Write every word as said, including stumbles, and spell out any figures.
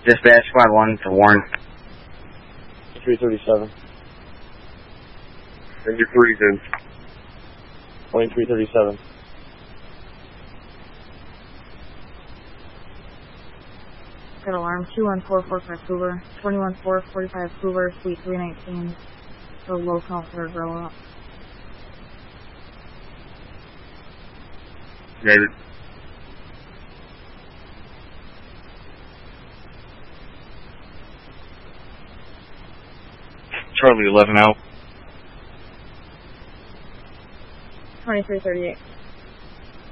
Dispatch Squad one to Warren. three thirty-seven. Engine three's in. twenty-three thirty-seven. Got alarm two one four four five Cougar, twenty-one four forty-five Cougar, Suite three nineteen. So low count for a grow up. David. Charlie eleven out. twenty-three thirty-eight.